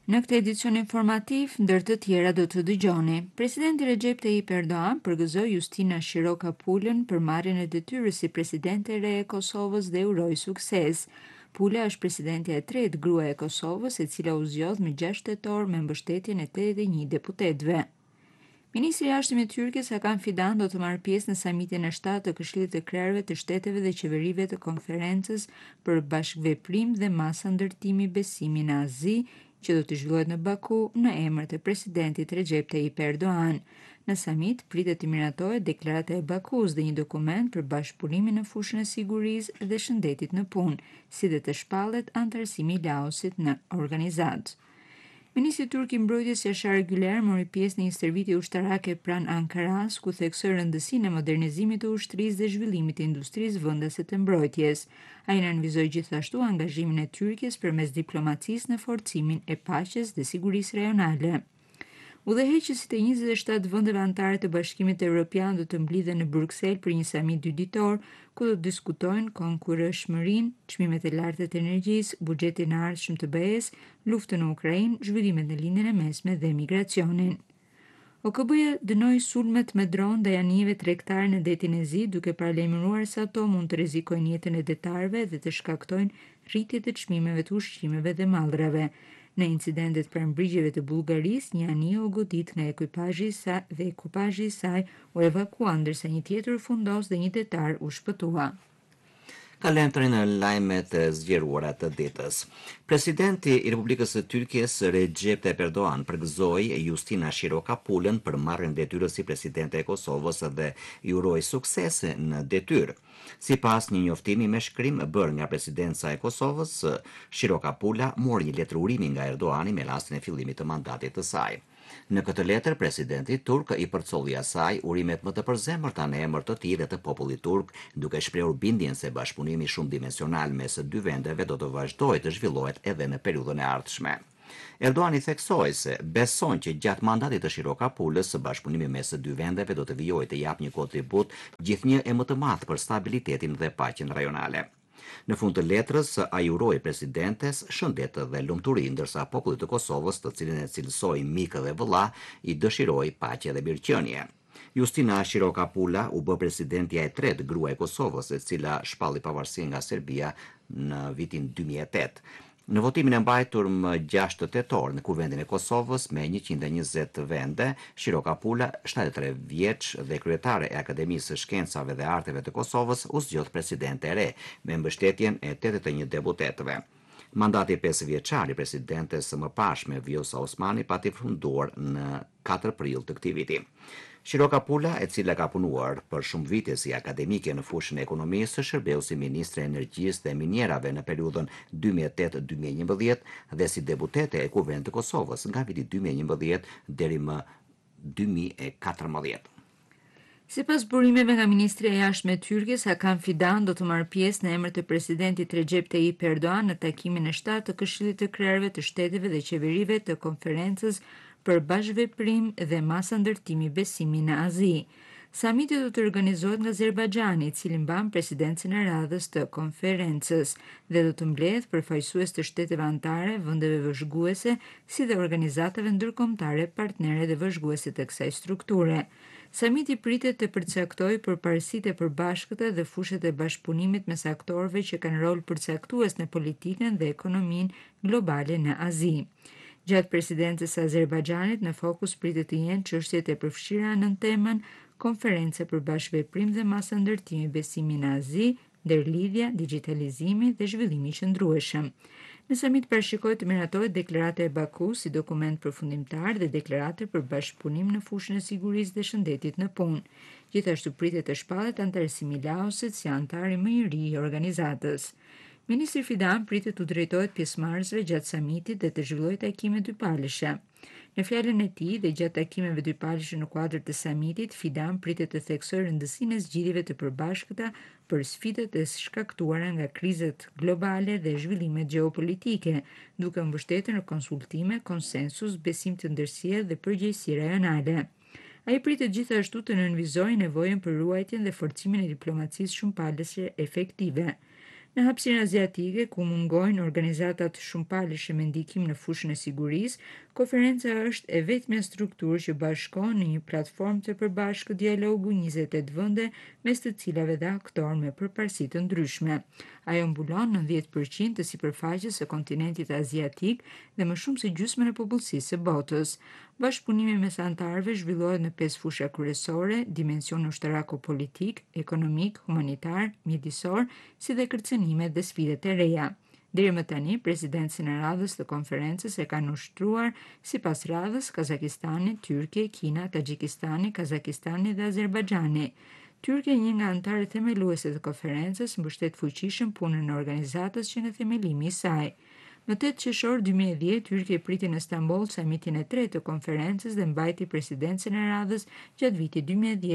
Në këtë edicion informativ, ndër të tjera do të dëgjoni. Presidenti Recep Tayyip Erdogan përgëzoi Justina Shirokapulën për marrjen e detyrës si presidente e re e Kosovës dhe uroi sukses. Pula është presidentja e tretë grua e Kosovës, e cila u zgjodh më 6 tetor me mbështetjen e 81 deputetëve. Ministri i Jashtëm i Tyrkisë Hakan Fidan do të marrë pjesë në samitin e 7 të Këshillit të Krerëve të Shteteve dhe Qeverive të Konferencës për Bashkëveprim dhe Masa Ndërtimi Besimi në Azi, që do të zhvillohet në Baku në emër të presidentit Recep Tayyip Erdogan. Në samit pritet të miratohet deklarata e Bakus dhe një dokument për bashkëpunimin në fushën e sigurisë dhe shëndetit në punë, si dhe të shpallet antarësimi i Laosit në organizatë. Ministri turk i mbrojtjes Yashar Güler mori pjesë në një stërvitje ushtarake pranë Ankaras, ku theksoi rëndësinë e modernizimit të ushtrisë dhe zhvillimit të industrisë vendase të mbrojtjes. Ai nënvizoi gjithashtu angazhimin e Turqisë përmes diplomacisë në forcimin e paqes dhe sigurisë rajonale. Udhëheqësit e 27 vendeve anëtare të Bashkimit Evropian do të mblidhen në Bruksel për një samit dyditor, ku do të diskutojnë konkurrëshmërinë, çmimet e larta të energjisë, buxhetin e ardhshëm të BE-s, luftën në Ukrainë, zhvillimet në lindjen e mesme dhe migracionin. OKB-ja dënoi sulmet me dron ndaj anijeve tregtare në detin e Zi, duke paralajmëruar se ato mund të rrezikojnë jetën e detarëve dhe të shkaktojnë rritje të çmimeve të ushqimeve dhe mallrave. Në incidentet pranë mbrigjeve të Bullgarisë, një anije u godit nga ekipazhi i saj u evakua, ndërsa një tjetër fundos dhe një detar u shpëtua. Kalendari në lajmet e zgjeruara të ditës. Presidenti i Republikës së Tyrkisë Recep Tayyip Erdogan përgëzoi Justina Shirokapulën për marrjen e detyrës si presidente e Kosovës dhe i uroi suksese në detyrë. Sipas një njoftimi me shkrim bërë nga presidenca e Kosovës, Shirokapula mori një letër urimi nga Erdogani me rastin e fillimit të mandatit të saj. Në këtë letër, presidenti turk i përcolli asaj urimet më të përzemërta në emër të tij dhe të popullit turk, duke shprehur bindjen se bashkëpunimi shumë dimensional mes së dy vendeve do të vazhdojë të zhvillohet edhe në periudhën e ardhshme. Erdogan i theksoi se beson që gjatë mandatit të Shirokapulës, bashkëpunimi mes së dy vendeve do të vijojë të japë një kontribut gjithnjë e më të madh për stabilitetin dhe paqen rajonale. Në fund të letrës, ai uroi presidentes shëndet dhe lumturi, ndërsa popullit të Kosovës, të cilin e cilësoi mik dhe vëlla, i dëshiroi paqe dhe mirëqenie. Justina Shirokapula u bë presidentja e tretë grua e Kosovës, e cila shpalli pavarësinë nga Serbia në vitin 2008. Në votimin e mbajtur më 6 tetor në Kuvendin e Kosovës me 120 vende, Shirokapula, 73 vjeç dhe kryetare e Akademisë së Shkencave dhe Arteve të Kosovës, u zgjodh presidente e re me mbështetjen e 81 deputetëve. Mandati 5 vjeçar i presidentes së mëparshme Vjosa Osmani pati funduar në 4 prill të këtij viti. Shirokapula, e cila ka punuar për shumë vite si akademike në fushën e ekonomisë, shërbeu si ministre e energjisë dhe minjerave në periudhën 2008-2011 dhe si deputete e Kuvendit të Kosovës nga viti 2011 deri më 2014. Sipas burimeve nga Ministria e Jashtme e Tyrkisë, Hakan Fidan do të marrë pjesë në emër të presidentit Recep Tayyip Erdogan në takimin e 7 të Këshillit të Krerëve të Shteteve dhe Qeverive të Konferencës për Bashkëveprim dhe Masa Ndërtimi Besimi në Azi. Samiti do të organizohet nga Azerbajxhani, i cili mban presidencën e radhës të konferencës dhe do të mbledh përfaqësues të shteteve anëtare, vendeve vëzhguese, si dhe organizatave ndërkombëtare partnere dhe vëzhguese të kësaj strukture. Samiti pritet të përcaktojë përparësitë e përbashkëta dhe fushat e bashkëpunimit mes aktorëve që kanë rol përcaktues në politikën dhe ekonominë globale në Azi. Gjatë presidencës së Azerbajxhanit, në fokus pritet të jenë çështjet e përfshira në temën Konferenca për Bashkëveprim dhe Masa Ndërtimi Besimi në Azi, ndërlidhja, digitalizimi dhe zhvillimi i qëndrueshëm. Në samit parashikohet të miratohet deklarata e Bakus si dokument përfundimtar dhe deklarata për bashkëpunim në fushën e sigurisë dhe shëndetit në punë. Gjithashtu pritet të shpallet antarësimi i Laosit si antari më i ri i organizatës. Ministri Fidan pritet të drejtohet pjesëmarrësve gjatë samitit dhe të zhvillojë takime dypalëshe. Në fjalën e tij dhe gjatë takimeve dypalëshe në kuadër të samitit, Fidan pritet të theksojë rëndësinë e zgjidhjeve të përbashkëta për sfidat e shkaktuara nga krizat globale dhe zhvillimet gjeopolitike, duke mbështetur në konsultime, konsensus, besim të ndërsjellë dhe përgjegjësi rajonale. Ai pritet gjithashtu të nënvizojë nevojën për ruajtjen dhe forcimin e diplomacisë shumëpalëse efektive. Në hapësirën aziatike, ku mungojnë organizatat shumëpalëshe me ndikim në fushën e sigurisë, konferenca është e vetmja strukturë që bashkon në një platformë të përbashkët dialogu 28 vende, mes të cilave dhe aktorë me përparësi të ndryshme. Ajo mbulon 90% të sipërfaqes së kontinentit aziatik dhe më shumë se gjysmën e popullsisë së botës. Bashkëpunimi mes anëtarëve zhvillohet në 5 fusha kryesore: dimension ushtarako-politik, ekonomik, humanitar, mjedisor, si dhe kërcënimet dhe sfidat e reja. Deri më tani, presidencën e radhës të konferencës e kanë ushtruar sipas radhës Kazakistani, Tyrkia, Kina, Tagjikistani, Kazakistani dhe Azerbajxhani. Tyrkia, një nga anëtarët themeluese të konferencës, mbështet fuqishëm punën e organizatës që në themelimi i saj. Më 8 qershor 2010, Tyrkia priti në Stamboll samitin e 3 të konferencës dhe mbajti presidencën e radhës gjatë vitit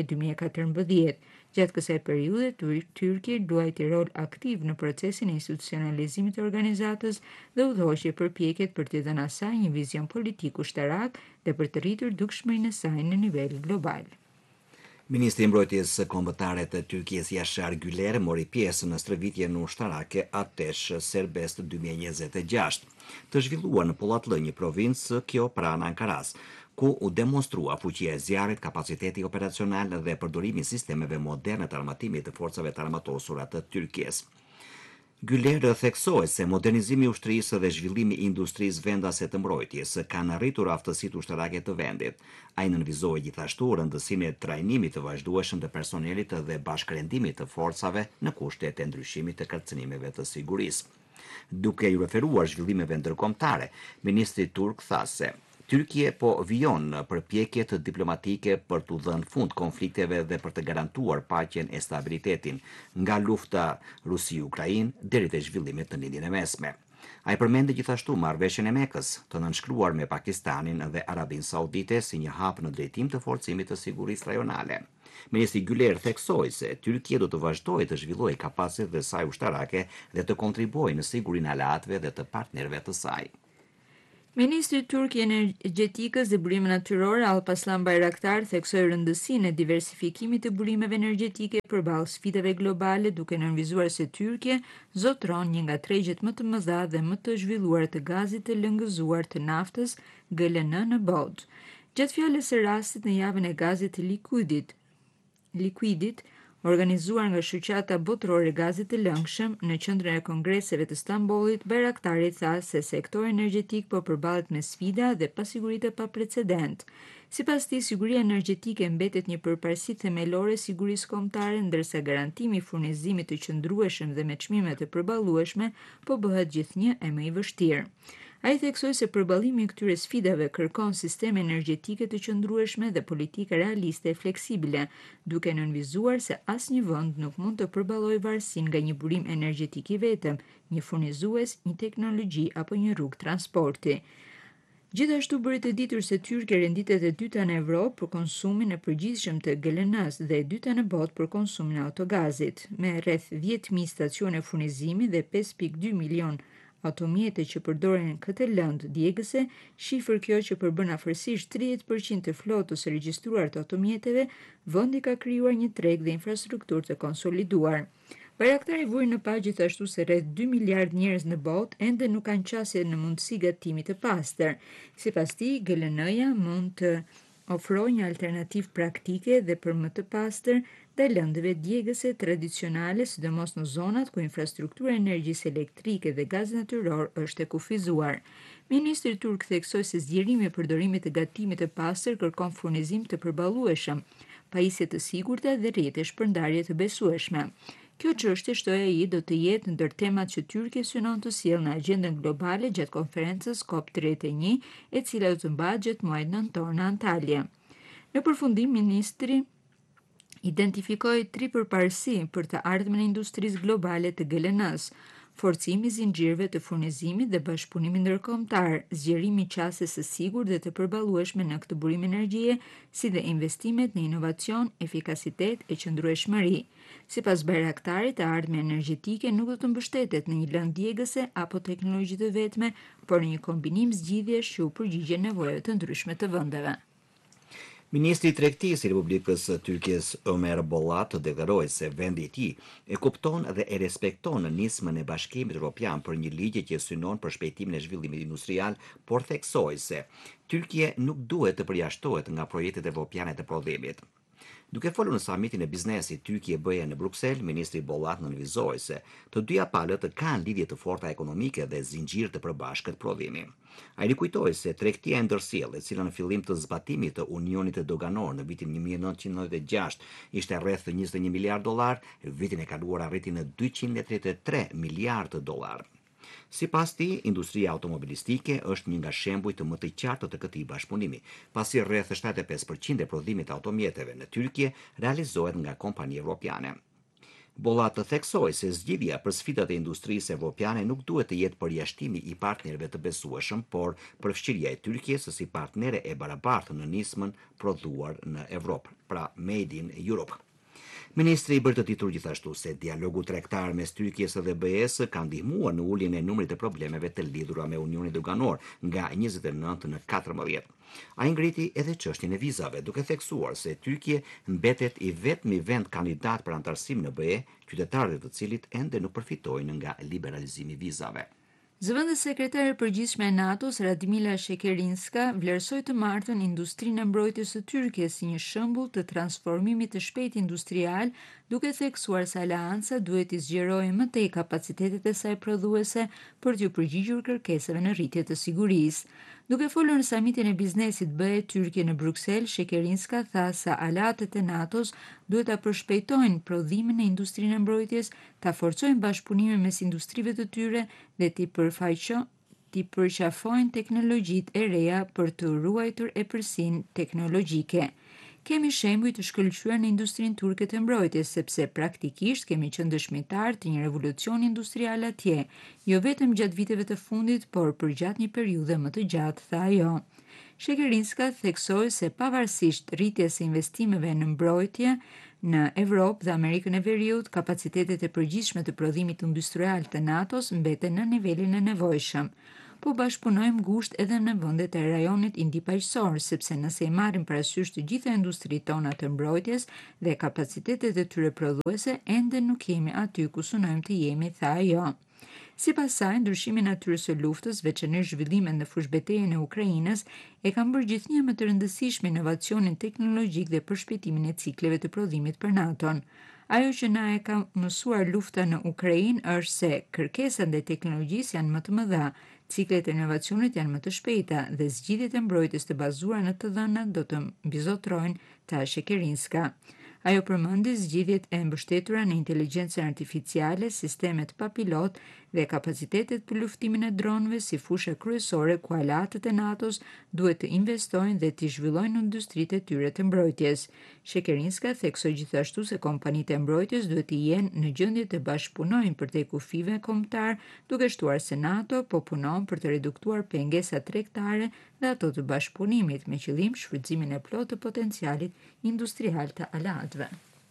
2010-2014. Gjatë kësaj periudhe, Tyrkia luajti rol aktiv në procesin e institucionalizimit të organizatës dhe udhëhoqi përpjekjet për t'i dhënë asaj një vizion politik ushtarak dhe për të rritur dukshmërinë e saj në nivel global. Ministri i Mbrojtjes Kombëtare të Tyrkisë Yashar Güler mori pjesë në stërvitjen ushtarake Atesh Serbest 2026, të zhvilluar në Pollatlënj, provincë kjo pranë Ankaras, ku u demonstrua fuqia e zjarrit, kapaciteti operacional dhe përdorimi i sistemeve moderne të armatimit të forcave të armatosura të Tyrkisë. Güler theksoi se modernizimi i ushtrisë dhe zhvillimi i industrisë vendase të mbrojtjes kanë arritur aftësitë ushtarake të vendit. Ai nënvizoi gjithashtu rëndësinë e trajnimit të vazhdueshëm të personelit dhe bashkërendimit të forcave në kushtet e ndryshimit të kërcënimeve të sigurisë. Duke i referuar zhvillimeve ndërkombëtare, ministri turk tha se Tyrkia po vijon në përpjekjet diplomatike për t'u dhënë fund konflikteve dhe për të garantuar paqen e stabilitetin, nga lufta Rusi-Ukrainë deri te zhvillimet në Lindjen e Mesme. Ai përmendi gjithashtu marrëveshjen e Mekës, të nënshkruar me Pakistanin dhe Arabinë Saudite si një hap në drejtim të forcimit të sigurisë rajonale. Ministri Güler theksoi se Tyrkia do të vazhdojë të zhvillojë kapacitetet e saj ushtarake dhe të kontribuojë në sigurinë e aleatëve dhe të partnerëve të saj. Ministri turk i energjetikës dhe burimeve natyrore Alparslan Bayraktar theksoi rëndësinë e diversifikimit të burimeve energjetike përballë sfidave globale, duke nënvizuar se Tyrkia zotron një nga tregjet më të mëdha dhe më të zhvilluara të gazit të lëngëzuar të naftës GLN në botë. Gjatë fjalës së rastit në javën e gazit të likuidit, organizuar nga Shoqata Botërore e Gazit të Lëngshëm në qendrën e kongreseve të Stambollit, Bayraktari tha se sektori energjetik po përballet me sfida dhe pasiguri të paprecedent. Sipas tij, siguria energjetike mbetet një përparësi themelore e sigurisë kombëtare, ndërsa garantimi i furnizimit të qëndrueshëm dhe me çmime të përballueshme po bëhet gjithnjë e më i vështirë. Ai theksoi se përballimi i këtyre sfidave kërkon sisteme energjetike të qëndrueshme dhe politika realiste e fleksibile, duke nënvizuar se asnjë vend nuk mund të përballojë varësinë nga një burim energjetik i vetëm, një furnizues, një teknologji apo një rrugë transporti. Gjithashtu bëri të ditur se Tyrkia renditet e dyta në Evropë për konsumin e përgjithshëm të GLN-s dhe e dyta në botë për konsumin e autogazit, me rreth 10.000 stacione furnizimi dhe 5.2 milion automjete që përdoren këtë lëndë djegëse, shifër kjo që përbën afërsisht 30% të flotës së regjistruar të automjeteve, vendi ka krijuar një treg dhe infrastrukturë të konsoliduar. Bayraktari vuri në pa gjithashtu se rreth 2 miliard njerëz në botë ende nuk kanë qasje në mundësi gatimi të pastër. Sipas tij, GLN-ja mund të ofrojë një alternativë praktike dhe për më të pastër dhe lëndëve djegëse tradicionale, sidomos në zonat ku infrastruktura e energjisë elektrike dhe gazi natyror është e kufizuar. Ministri turk theksoi se zgjerimi e përdorimit të gatimit të pastër kërkon furnizim të përballueshëm, pajisje të sigurta dhe rrjete shpërndarje të besueshme. Kjo çështje, shtoi ai, do të jetë ndër temat që Tyrkia synon të sjellë në agjendën globale gjatë konferencës COP31, e cila do të mbahet gjatë muajit nëntor në Antalya. Në përfundim, ministri identifikoi 3 përparësi për të ardhmen e industrisë globale të GLN-s: forcimi i zinxhirëve të furnizimit dhe bashkëpunimi ndërkombëtar, zgjerimi i qasjes së sigurt dhe të përballueshme në këtë burim energjie, si dhe investimet në inovacion, efikasitet e qëndrueshmëri. Sipas Bayraktarit, ardhmja energjetike nuk do të mbështetet në një lëndë djegëse apo teknologji të vetme, por në një kombinim zgjidhjesh që u përgjigjen nevojave të ndryshme të vendeve. Ministri i Tregtisë i Republikës së Turqisë Ömer Bollat deklaroi se vendi i tij e kupton dhe e respekton nismën e Bashkimit Evropian për një ligj që synon për shpejtimin e zhvillimit industrial, por theksoi se Turqia nuk duhet të përjashtohet nga projektet evropiane të prodhimit. Duke folur në samitin e biznesit Turqie-BE në Bruksel, ministri Bollat nënvizoi se të dyja palët kanë lidhje të forta ekonomike dhe zinxhir të përbashkët prodhimi. Ai rikujtoi se tregtia e ndërsjellë, e cila në fillim të zbatimit të Unionit Doganor në vitin 1996 ishte rreth $21 miliard, vitin e kaluar arriti në $233 miliard. Sipas tij, industria automobilistike është një nga shembujt më të qartë të këtij bashkëpunimi, pasi rreth 75% e prodhimit të automjeteve në Turqi realizohet nga kompani evropiane. Bollat të theksoi se zgjidhja për sfidat e industrisë evropiane nuk duhet të jetë përjashtimi i partnerëve të besueshëm, por përfshirja e Turqisë si partnere e barabartë në nismën prodhuar në Evropë, pra Made in Europe. Ministri i bërë të ditur gjithashtu se dialogu tregtar mes Turqisë dhe BE-s ka ndihmuar në uljen e numrit të problemeve të lidhura me Unionin Doganor nga 29 në 14. Ai ngriti edhe çështjen e vizave, duke theksuar se Turqia mbetet i vetmi vend kandidat për antarësim në BE, qytetarët e të cilit ende nuk përfitojnë nga liberalizimi i vizave. Zëvendës sekretare përgjithshme e NATO-s, Radmila Shekerinska, vlerësoi të martën industrinë e mbrojtjes së Turqisë si një shembull të transformimit të shpejtë industrial, duke theksuar se aleanca duhet të zgjerojë më tej kapacitetet e saj prodhuese për t'u përgjigjur kërkesave në rritje të sigurisë. Duke folur në samitin e biznesit BE Turqie në Bruksel, Shekerinska tha se aleatët e NATO-s duhet ta përshpejtojnë prodhimin në industrinë e mbrojtjes, ta forcojnë bashkëpunimin mes industrive të tyre dhe t'i përqafojnë teknologjitë e reja për të ruajtur epërsinë teknologjike. Kemi shembuj të shkëlqyer në industrinë turke të mbrojtjes, sepse praktikisht kemi qenë dëshmitar të një revolucioni industrial atje, jo vetëm gjatë viteve të fundit, por për gjatë një periudhe më të gjatë, tha ajo. Shekerinska theksoi se pavarësisht rritjes së investimeve në mbrojtje në Evropë dhe Amerikën e Veriut, kapacitetet e përgjithshme të prodhimit industrial të NATO-s mbeten në nivelin e nevojshëm. Po bashkëpunojmë ngushtë edhe në vendet e rajonit indi-paqësor, sepse nëse i marrim parasysh të gjitha industritë tona të mbrojtjes dhe kapacitetet e tyre prodhuese, ende nuk jemi aty ku synojmë të jemi, tha ajo. Sipas saj, ndryshimi i natyrës së luftës, veçanërisht zhvillimet në fushbetejën e Ukrainës, e kanë bërë gjithnjë më të rëndësishme inovacionin teknologjik dhe përshpejtimin e cikleve të prodhimit për NATO-n. Ajo që na e ka mësuar lufta në Ukrainë është se kërkesat ndaj teknologjisë janë më të mëdha, ciklet e inovacionit janë më të shpejta dhe zgjidhjet e mbrojtjes të bazuara në të dhënat do të mbizotrojnë, tha Shekerinska. Ajo përmendi zgjidhjet e mbështetura në inteligjencën artificiale, sistemet pa pilot dhe kapacitetet për luftimin e dronëve si fusha kryesore ku aleatët e NATO-s duhet të investojnë dhe të zhvillojnë industritë e tyre të mbrojtjes. Shekerinska theksoi gjithashtu se kompanitë e mbrojtjes duhet të jenë në gjendje të bashkëpunojnë përtej kufive kombëtar, duke shtuar se NATO po punon për të reduktuar pengesat tregtare dhe ato të bashkëpunimit me qëllim shfrytëzimin e plotë të potencialit industrial të aleatëve.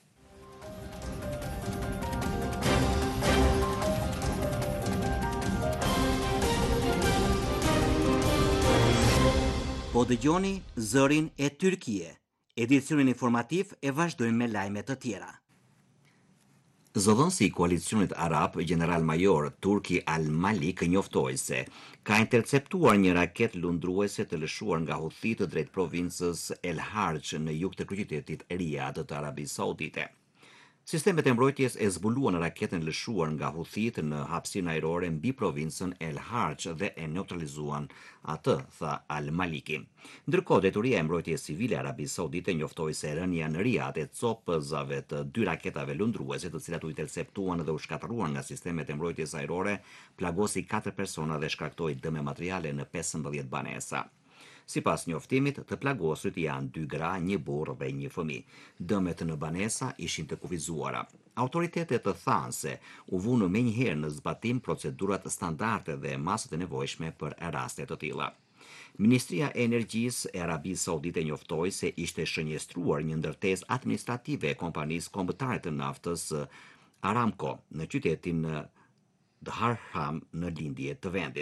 Po dëgjoni Zërin e Turqie. Edicionin informativ e vazhdojmë me lajme të tjera. Zëdhënësi i koalicionit arab, general-major Turki Al-Malik njoftoi se ka interceptuar një raket lundruese të lëshuar nga Houthit drejt provincës El Harj në jug të kryeqytetit Riyadh të Arabisë Saudite. Sistemet e mbrojtjes e zbuluan raketën lëshuar nga Houthit në hapësirën ajrore mbi provincën El Harj dhe e neutralizuan atë, tha Al-Maliki. Ndërkohë, drejtoria e mbrojtjes civile e Arabisë Saudite njoftoi se rënja në Riyadh e copëzave të 2 raketave lundruese, të cilat u interceptuan dhe u shkatëruan nga sistemet e mbrojtjes ajrore, plagosi 4 persona dhe shkaktoi dëme materiale në 15 banesa. Sipas njoftimit, të plagosurit janë 2 gra, 1 burr dhe 1 fëmijë. Dëmet në banesa ishin të kufizuara. Autoritetet të thanë se u vunë menjëherë në zbatim procedurat standarde dhe masat e nevojshme për raste të tilla. Ministria e Energjisë e Arabisë Saudite njoftoi se ishte shënjestruar një ndërtesë administrative e kompanisë kombëtare të naftës Aramco në qytetin Dharham në lindje të vendit.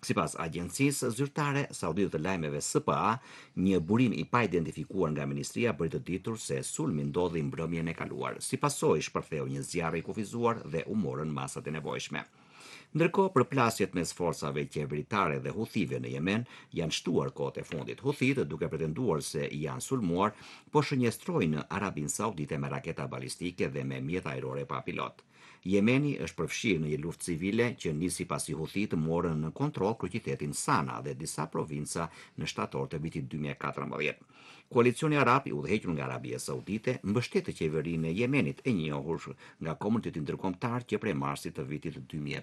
Sipas agjencisë zyrtare saudite të lajmeve SPA, një burim i pa identifikuar nga ministria bëri të ditur se sulmi ndodhi mbrëmjen e kaluar. Si pasojë shpërtheu një zjarr i kufizuar dhe u morën masat e nevojshme. Ndërkohë, përplasjet mes forcave qeveritare dhe huthive në Yemen janë shtuar kohët e fundit. Huthit, duke pretenduar se janë sulmuar, po shënjestrojnë Arabin Saudite me raketa balistike dhe me mjeta ajrore pa pilot. Jemeni është përfshirë në një luftë civile që nisi pasi Huthit morën në kontroll kryeqytetin Sana dhe disa provinca në shtator të vitit 2014. Koalicioni Arab i udhëhequr nga Arabia Saudite mbështet qeverinë e Yemenit e njohur nga komuniteti ndërkombëtar që prej marsit të vitit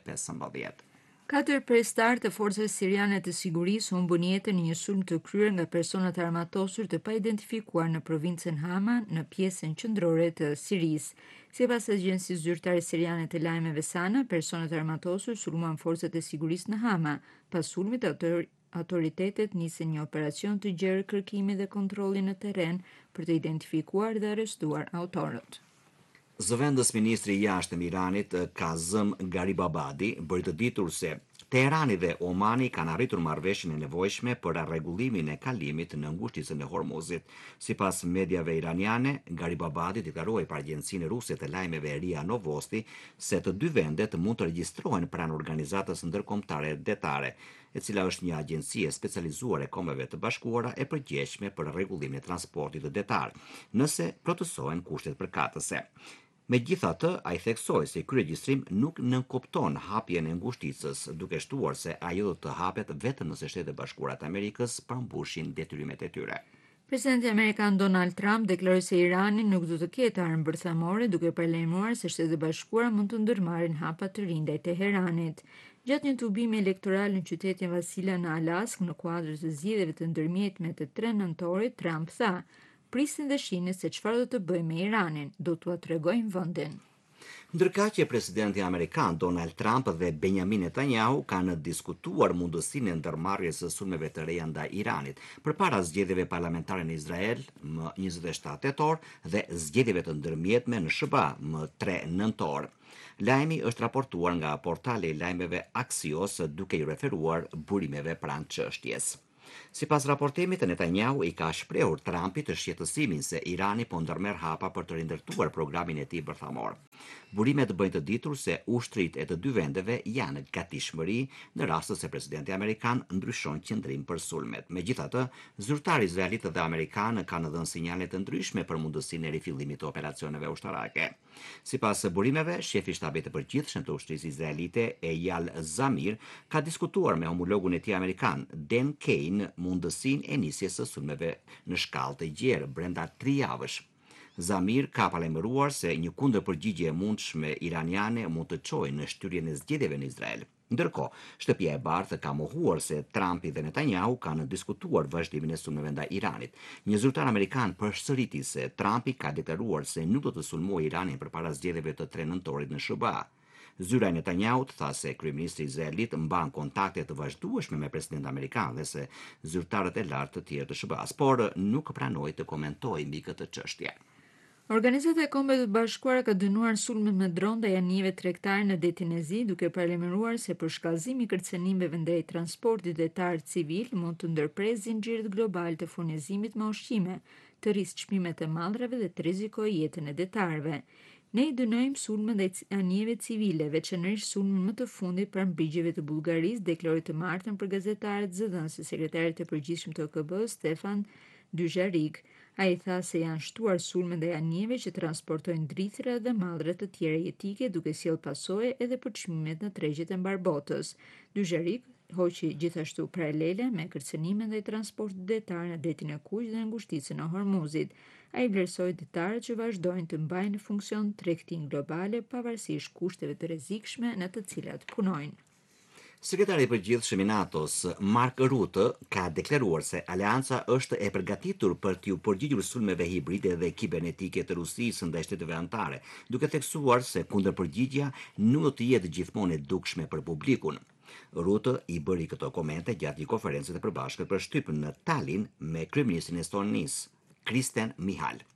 2015. 4 prestar të forcës siriane të sigurisë humbën jetën në një sulm të kryer nga persona të armatosur të paidentifikuar në provincën Hama në pjesën qendrore të Sirisë. Sipas agjencisë zyrtare siriane të lajmeve Sana, personat e armatosur sulmuan forcat e sigurisë në Hama. Pas sulmit, autoritetet nisën një operacion të gjerë kërkimi dhe kontrolli në terren për të identifikuar dhe arrestuar autorët. Zëvendës ministri i jashtëm i Iranit Kazem Garibabadi bëri të ditur se Teherani dhe Omani kanë arritur marrëveshjen e nevojshme për rregullimin e kalimit në ngushticën e Hormuzit. Sipas mediave iraniane, Garibabadi deklaroi për agjencinë ruse të lajmeve RIA Novosti se të dy vendet mund të regjistrohen pranë organizatës ndërkombëtare detare, e cila është një agjenci e specializuar e Kombeve të Bashkuara e përgjegjshme për rregullimin e transportit detar, nëse plotësohen kushtet përkatëse. Megjithatë, ai theksoi se ky regjistrim nuk nënkupton hapjen e ngushticës, duke shtuar se ajo do të hapet vetëm nëse Shtetet e Bashkuara të Amerikës përmbushin detyrimet e tyre. Presidenti amerikan Donald Trump deklaroi se Irani nuk do të ketë armë bërthamore, duke paralajmëruar se Shtetet e Bashkuara mund të ndërmarrin hapa të ri ndaj Teheranit. Gjatë një tubimi elektoral në qytetin Wasilla në Alask në kuadër të zgjedhjeve të ndërmjetme të 3 nëntorit, Trump tha: "Prisin dhe shihni se çfarë do të bëjmë me Iranin, do t'ua tregojmë vendin." Ndërkaq presidenti amerikan Donald Trump dhe Benjamin Netanyahu kanë diskutuar mundësinë e ndërmarrjes së sulmeve të reja ndaj Iranit përpara zgjedhjeve parlamentare në Izrael më 27 tetor dhe zgjedhjeve të ndërmjetme në SBA më 3 nëntor. Lajmi është raportuar nga portali i lajmeve Axios duke i referuar burimeve pranë çështjes. Sipas raportimit, Netanyahu i ka shprehur Trumpit të shqetësimin se Irani po ndërmerr hapa për të rindërtuar programin e tij bërthamor. Burimet bëjnë të ditur se ushtrit e të dy vendeve janë gatishmëri në rast se presidenti amerikan ndryshon qendrim për sulmet. Megjithatë, zyrtarë izraelitë dhe amerikanë kanë dhënë sinjale të ndryshme për mundësinë e rifillimit të operacioneve ushtarake. Sipas burimeve, shefi i shtabit të përgjithshëm të ushtrisë izraelite, Eyal Zamir, ka diskutuar me homologun e tij amerikan, Dan Kane, mundësinë e nisjes së sulmeve në shkallë të gjerë brenda 3 javësh. Zamir ka paralajmëruar se një kundërpërgjigje e mundshme iraniane mund të çojë në shtyrjen e zgjedhjeve në Izrael. Ndërkohë, Shtëpia e Bardhë ka mohuar se Trumpi dhe Netanyahu kanë diskutuar vazhdimin e sulmeve ndaj Iranit. Një zyrtar amerikan përsëriti se Trumpi ka deklaruar se nuk do të sulmojë Iranin përpara zgjedhjeve të 3 nëntorit në SBA. Zyra e Netanyahut tha se kryeministri izraelit mban kontakte të vazhdueshme me presidentin amerikan dhe se zyrtarët e lartë të tjerë të SBA-s, por nuk pranoi të komentojë mbi këtë çështje. Organizata e Kombeve të Bashkuara ka dënuar sulmet me dron ndaj anijeve tregtare në detin e Zi, duke paralajmëruar se përshkallëzimi i kërcënimeve ndaj transportit detar civil mund të ndërpresë zinxhiret global të furnizimit me ushqime, të rrisë çmimet e mallrave dhe të rrezikojë jetën e detarëve. Ne i dënojmë sulmet ndaj anijeve civile, veçanërisht sulmin më të fundit pranë brigjeve të Bullgarisë, deklaroi të martën për gazetarët zëdhënësi sekretarit të përgjithshëm të OKB-s Stefan Dujarric. Ai tha se janë shtuar sulme ndaj anijeve që transportojnë drithëra dhe mallra të tjera jetike, duke sjellë pasojë edhe për çmimet në tregjet e mbar-botës. Dujarric hoqi gjithashtu paralele me kërcënimet ndaj transportit detar në detin e Kuq dhe në ngushticën e Hormuzit. Ai vlerësoi detarët që vazhdojnë të mbajnë në funksion tregtinë globale pavarësisht kushteve të rrezikshme në të cilat punojnë. Sekretari i përgjithshëm i NATO-s, Mark Rutte, ka deklaruar se Aleanca është e përgatitur për t'u përgjigjur sulmeve hibride dhe kibernetike të Rusisë ndaj shteteve anëtare, duke theksuar se kundërpërgjigjja nuk do të jetë gjithmonë e dukshme për publikun. Rutte i bëri këto komente gjatë një konferencë të përbashkët për shtyp në Tallinn me kryeministrin e Estonisë, Kristen Michal.